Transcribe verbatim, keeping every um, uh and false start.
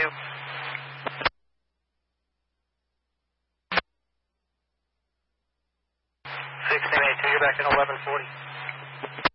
two. sixteen eighty-two, you're back in eleven forty.